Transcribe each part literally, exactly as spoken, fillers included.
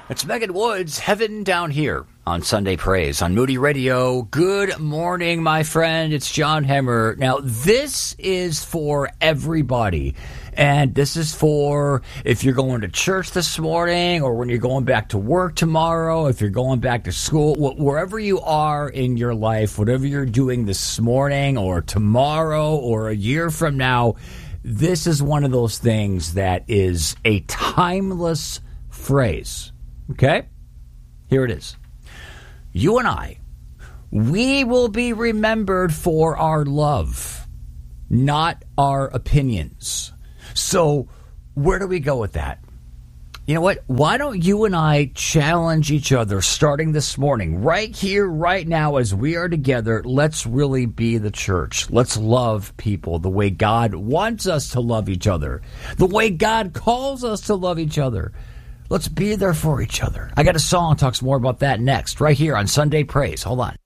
It's Megan Woods, Heaven Down Here on Sunday Praise on Moody Radio. Good morning, my friend. It's John Hemmer. Now, this is for everybody. And this is for if you're going to church this morning or when you're going back to work tomorrow, if you're going back to school, wherever you are in your life, whatever you're doing this morning or tomorrow or a year from now, this is one of those things that is a timeless phrase. Okay? Here it is. You and I, we will be remembered for our love, not our opinions. So where do we go with that? You know what? Why don't you and I challenge each other starting this morning, right here, right now, as we are together? Let's really be the church. Let's love people the way God wants us to love each other, the way God calls us to love each other. Let's be there for each other. I got a song that talks more about that next, right here on Sunday Praise. Hold on.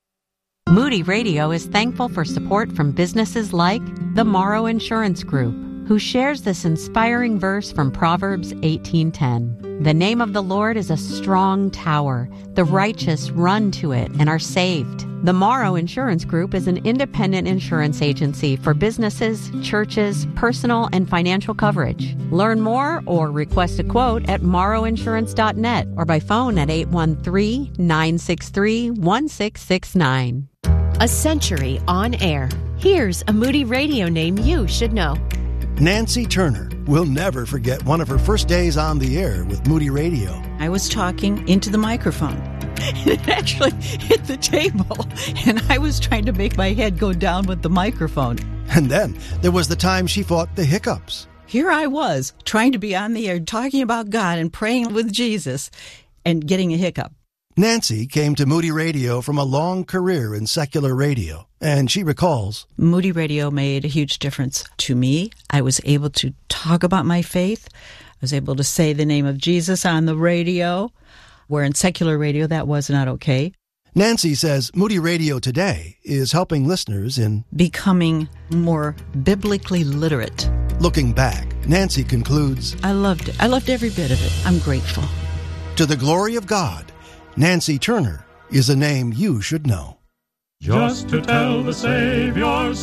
Moody Radio is thankful for support from businesses like the Morrow Insurance Group, who shares this inspiring verse from Proverbs eighteen ten. The name of the Lord is a strong tower. The righteous run to it and are saved. The Morrow Insurance Group is an independent insurance agency for businesses, churches, personal, and financial coverage. Learn more or request a quote at morrow insurance dot net or by phone at eight one three, nine six three, one six six nine. A century on air. Here's a Moody Radio name you should know. Nancy Turner will never forget one of her first days on the air with Moody Radio. I was talking into the microphone. It actually hit the table, and I was trying to make my head go down with the microphone. And then there was the time she fought the hiccups. Here I was, trying to be on the air, talking about God and praying with Jesus, and getting a hiccup. Nancy came to Moody Radio from a long career in secular radio, and she recalls, Moody Radio made a huge difference to me. I was able to talk about my faith. I was able to say the name of Jesus on the radio, where in secular radio that was not okay. Nancy says Moody Radio today is helping listeners in becoming more biblically literate. Looking back, Nancy concludes, I loved it. I loved every bit of it. I'm grateful. To the glory of God, Nancy Turner is a name you should know. Just to tell the Savior's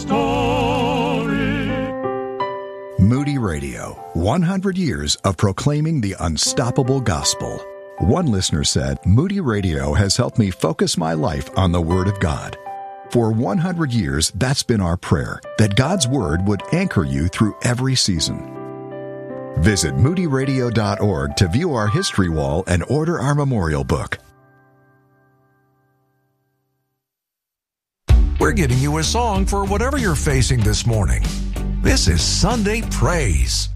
story. Moody Radio, one hundred years of proclaiming the unstoppable gospel. One listener said, Moody Radio has helped me focus my life on the Word of God. For one hundred years, that's been our prayer, that God's Word would anchor you through every season. Visit moody radio dot org to view our history wall and order our memorial book. We're giving you a song for whatever you're facing this morning. This is Sunday Praise.